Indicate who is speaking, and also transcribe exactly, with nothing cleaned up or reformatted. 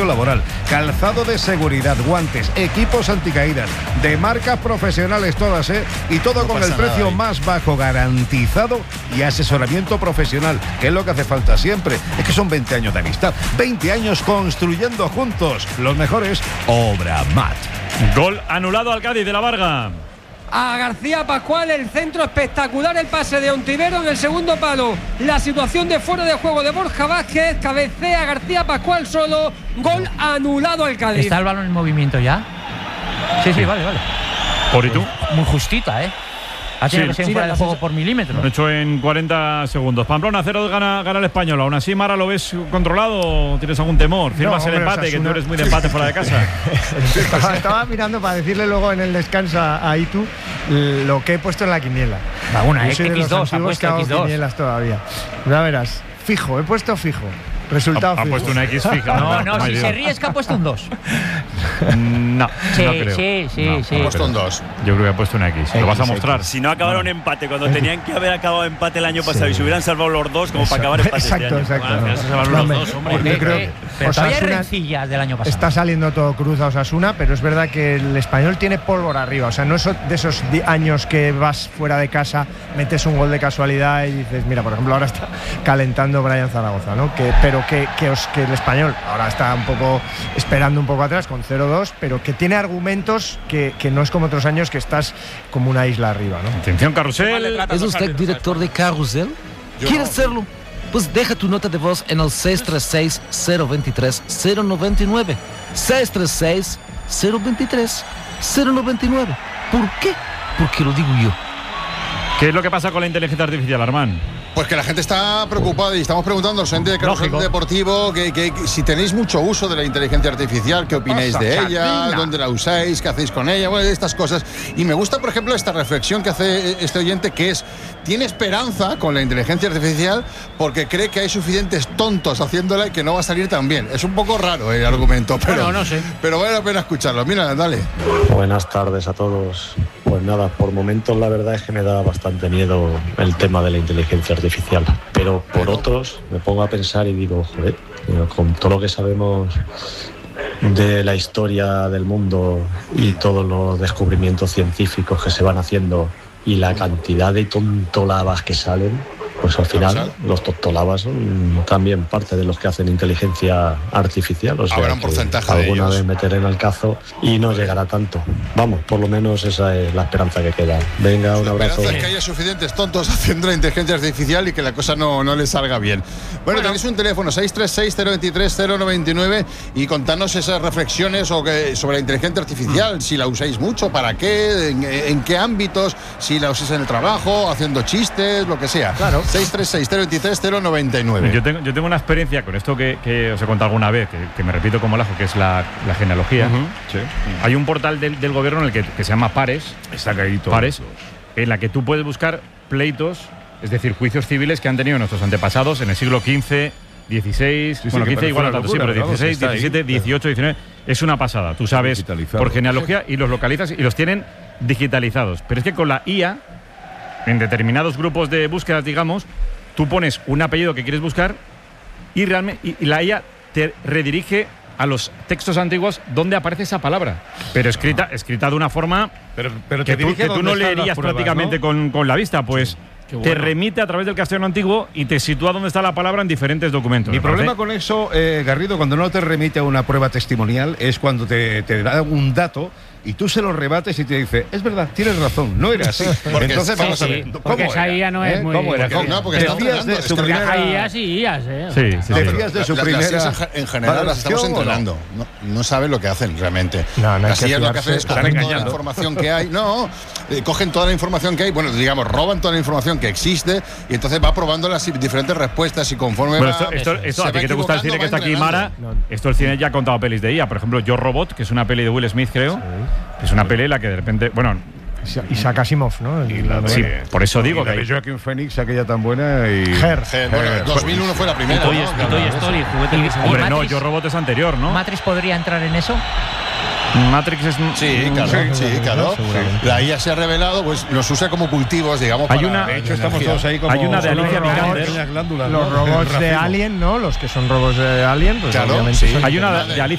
Speaker 1: laboral, calzado de seguridad, guantes, equipos anticaídas, de marcas profesionales todas, ¿eh? Y todo
Speaker 2: No
Speaker 1: con
Speaker 2: pasa
Speaker 1: el precio
Speaker 2: nada, ¿eh?
Speaker 1: más bajo, garantizado, y asesoramiento profesional, que es lo que hace falta siempre. Es que son veinte años de amistad, veinte años construyendo juntos los mejores. Obramat.
Speaker 3: Gol anulado al Cádiz de la Varga.
Speaker 4: A García Pascual, el centro espectacular, el pase de Ontivero en el segundo palo, la situación de fuera de juego de Borja Vázquez, cabecea García Pascual solo, gol anulado al Cádiz.
Speaker 5: ¿Está el balón en movimiento ya? Sí, sí, vale, vale.
Speaker 3: ¿Por y tú?
Speaker 5: Muy justita, ¿eh? Ha tenido
Speaker 3: Sí,
Speaker 5: que ser
Speaker 3: sí,
Speaker 5: fuera de
Speaker 3: la
Speaker 5: juego
Speaker 3: sensa-
Speaker 5: por milímetros.
Speaker 3: Lo he hecho en cuarenta segundos. Pamplona cero gana, gana el Español. Aún así, Mara, ¿lo ves controlado o tienes algún temor? Firmas
Speaker 6: No,
Speaker 3: el
Speaker 6: hombre,
Speaker 3: empate, que tú
Speaker 6: Osasuna-
Speaker 3: eres muy de empate fuera de casa.
Speaker 6: estaba, estaba mirando para decirle luego en el descanso a Itu lo que he puesto en la quiniela.
Speaker 5: Va, una
Speaker 6: Yo soy de los
Speaker 5: equis dos, ha
Speaker 6: antiguos
Speaker 5: puesto
Speaker 6: que hago
Speaker 5: equis dos.
Speaker 6: quinielas todavía. Ya verás, fijo, he puesto fijo. Resultado
Speaker 3: Ha, ha
Speaker 6: fijo.
Speaker 3: puesto una X fija.
Speaker 5: No, no, si
Speaker 3: Dios.
Speaker 5: se ríe es que ha puesto un dos.
Speaker 3: No,
Speaker 5: Sí,
Speaker 3: no creo.
Speaker 5: sí, sí,
Speaker 3: No,
Speaker 5: sí.
Speaker 3: no
Speaker 2: Ha puesto
Speaker 3: creo.
Speaker 2: un dos.
Speaker 3: Yo creo que ha puesto una X. ¿Lo vas a mostrar?
Speaker 7: Si no acabaron empate cuando tenían que haber acabado empate el año pasado y se hubieran salvado los dos como para acabar empate
Speaker 6: Exacto,
Speaker 7: este año.
Speaker 6: exacto.
Speaker 7: Bueno, al final se salvaron
Speaker 6: No,
Speaker 7: los
Speaker 6: hombre,
Speaker 7: dos, hombre.
Speaker 6: yo creo
Speaker 5: Eh,
Speaker 6: que
Speaker 5: pero todavía hay
Speaker 6: Osasuna
Speaker 5: rencillas del año pasado.
Speaker 6: está saliendo todo cruz a Osasuna, pero es verdad que el Español tiene pólvora arriba. O sea, no es de esos di- años que vas fuera de casa, metes un gol de casualidad y dices, mira, por ejemplo, ahora está calentando Brian Zaragoza, ¿no? Que, pero que, que, os, que el Español ahora está un poco esperando un poco atrás con cero dos, pero que tiene argumentos que, que no es como otros años que estás como una isla arriba, ¿no?
Speaker 3: Atención, Carrusel.
Speaker 8: ¿Es usted director de Carrusel? ¿Quiere hacerlo? Pues deja tu nota de voz en el seis tres seis, cero dos tres, cero nueve nueve. seis tres seis, cero dos tres, cero nueve nueve. ¿Por qué? Porque lo digo yo.
Speaker 3: ¿Qué es lo que pasa con la inteligencia artificial, Armán?
Speaker 2: Pues que la gente está preocupada y estamos preguntando al gente de Carrusel
Speaker 3: Lógico.
Speaker 2: Deportivo que, que- que si tenéis mucho uso de la inteligencia artificial, qué opináis de ella, dónde la usáis, qué hacéis con ella, bueno, estas cosas. Y me gusta, por ejemplo, esta reflexión que hace este oyente, que es, tiene esperanza con la inteligencia artificial porque cree que hay suficientes tontos haciéndola y que no va a salir tan bien. Es un poco raro el argumento, pero,
Speaker 5: Bueno, no sé.
Speaker 2: pero vale la pena escucharlo. Mira, dale.
Speaker 9: Buenas tardes a todos. Pues nada, por momentos la verdad es que me da bastante miedo el tema de la inteligencia artificial. Pero por otros me pongo a pensar y digo, joder, pero con todo lo que sabemos de la historia del mundo y todos los descubrimientos científicos que se van haciendo y la cantidad de tontolabas que salen, pues al final los tontolabas son también parte de los que hacen inteligencia artificial. O sea,
Speaker 2: Habrá un
Speaker 9: que
Speaker 2: porcentaje de
Speaker 9: alguna
Speaker 2: ellos.
Speaker 9: vez meteré en el cazo y no llegará tanto. Vamos, por lo menos esa es la esperanza que queda. Venga, un
Speaker 2: La
Speaker 9: abrazo.
Speaker 2: esperanza es que haya suficientes tontos haciendo la inteligencia artificial y que la cosa no, no les salga bien. Bueno, tenéis un teléfono seis tres seis, cero dos tres, cero nueve nueve y contanos esas reflexiones o que, sobre la inteligencia artificial, si la usáis mucho, para qué, en, en qué ámbitos, si la usáis en el trabajo, haciendo chistes, lo que sea. Claro. seis tres seis, cero dos tres, cero nueve nueve.
Speaker 3: Yo tengo, yo tengo una experiencia con esto que, que os he contado alguna vez, que, que me repito como el ajo, que es la, la genealogía. Hay un portal del, del gobierno en el que, que se llama Pares,
Speaker 1: Está caído.
Speaker 3: Pares, en la que tú puedes buscar pleitos, es decir, juicios civiles que han tenido nuestros antepasados en el siglo quince, dieciséis,
Speaker 1: Sí, sí,
Speaker 3: bueno,
Speaker 1: que
Speaker 3: quince
Speaker 1: parece
Speaker 3: igual
Speaker 1: una
Speaker 3: a tanto, sí,
Speaker 1: locura,
Speaker 3: pero
Speaker 1: pero vamos,
Speaker 3: dieciséis,
Speaker 1: está ahí.
Speaker 3: diecisiete, dieciocho, diecinueve, es una pasada. Tú sabes
Speaker 1: Digitalizado.
Speaker 3: por genealogía y los localizas y los tienen digitalizados. Pero es que con la I A, en determinados grupos de búsquedas, digamos, tú pones un apellido que quieres buscar y realmente y, y la I A te redirige a los textos antiguos donde aparece esa palabra, pero escrita escrita de una forma
Speaker 1: Pero, pero
Speaker 3: que
Speaker 1: te
Speaker 3: tú,
Speaker 1: dirige
Speaker 3: que tú
Speaker 1: donde
Speaker 3: no
Speaker 1: están las
Speaker 3: leerías
Speaker 1: pruebas,
Speaker 3: prácticamente
Speaker 1: ¿no?
Speaker 3: con, con la vista, pues
Speaker 1: Qué
Speaker 3: te
Speaker 1: bueno.
Speaker 3: remite a través del castellano antiguo y te sitúa donde está la palabra en diferentes documentos.
Speaker 1: Mi
Speaker 3: Me
Speaker 1: problema
Speaker 3: parece-
Speaker 1: con eso, eh, Garrido, cuando no te remite a una prueba testimonial, es cuando te, te da un dato y tú se lo rebates y te dice, es verdad, tienes razón, no era así.
Speaker 2: Porque
Speaker 1: Entonces
Speaker 2: sí,
Speaker 1: vamos a
Speaker 2: sí,
Speaker 1: ver, ¿cómo
Speaker 4: porque esa
Speaker 1: era?
Speaker 4: I A no es
Speaker 1: ¿Eh?
Speaker 4: muy-
Speaker 1: ¿Cómo era?
Speaker 2: Porque- no, porque
Speaker 1: ¿Te
Speaker 2: está
Speaker 1: fías
Speaker 2: entrenando,
Speaker 1: de su
Speaker 2: es que
Speaker 1: primera...
Speaker 4: Hay I As y I As, ¿eh?
Speaker 3: Sí, sí,
Speaker 1: ¿Te
Speaker 3: sí.
Speaker 1: fías de su
Speaker 2: La-
Speaker 1: primera
Speaker 2: las I As en ge- en general las estamos
Speaker 1: valoración o no?
Speaker 2: entrenando. No, no saben lo que hacen realmente.
Speaker 6: No, no hay
Speaker 2: las
Speaker 6: que
Speaker 2: I As lo que hacen es
Speaker 6: fiarse.
Speaker 2: coger
Speaker 3: Están
Speaker 2: toda la
Speaker 3: engañando.
Speaker 2: información que hay. No, eh, cogen toda la información que hay, bueno, digamos, roban toda la información que existe y entonces va probando las diferentes respuestas y conforme
Speaker 3: Bueno,
Speaker 2: va,
Speaker 3: esto, esto,
Speaker 2: se
Speaker 3: esto,
Speaker 2: va
Speaker 3: a ti que te gusta el
Speaker 2: equivocando,
Speaker 3: cine que
Speaker 2: va
Speaker 3: está aquí, Mara,
Speaker 2: entrenando.
Speaker 3: esto el cine ya ha contado pelis de I A. Por ejemplo, Yo Robot, que es una peli de Will Smith, creo. Es una peli en la que de repente, bueno,
Speaker 6: Isaac Asimov, ¿no?
Speaker 1: Y la
Speaker 3: sí,
Speaker 1: de-
Speaker 3: por eso
Speaker 1: y
Speaker 3: digo
Speaker 1: la
Speaker 3: que
Speaker 1: de
Speaker 3: hay-
Speaker 1: Joaquin Phoenix, aquella tan buena y...
Speaker 6: Her.
Speaker 2: Eh, bueno,
Speaker 1: Eh,
Speaker 2: dos mil uno fue la primera.
Speaker 7: Toy,
Speaker 2: ¿no?
Speaker 7: Toy
Speaker 2: Claro.
Speaker 7: Story, juguete
Speaker 5: Y-
Speaker 7: que se
Speaker 5: y
Speaker 3: hombre,
Speaker 5: Matrix-
Speaker 3: no, Yo Robot es anterior, ¿no?
Speaker 5: ¿Matrix podría entrar en eso?
Speaker 3: Matrix es
Speaker 2: Sí, claro, sí, claro. La I A se ha revelado, pues los usa como cultivos, digamos.
Speaker 3: Hay
Speaker 2: para
Speaker 3: una-
Speaker 1: De hecho, estamos
Speaker 2: energía.
Speaker 1: todos ahí como...
Speaker 3: Hay una de
Speaker 1: son
Speaker 3: Alicia
Speaker 1: los robots,
Speaker 3: Vikander.
Speaker 1: pequeñas glándulas,
Speaker 6: Los
Speaker 1: ¿no?
Speaker 6: robots de
Speaker 1: Racimo.
Speaker 6: Alien, ¿no? Los que son robots de Alien, pues
Speaker 2: Claro,
Speaker 6: obviamente
Speaker 2: sí.
Speaker 6: son-
Speaker 3: Hay una
Speaker 2: Madre.
Speaker 3: de Alicia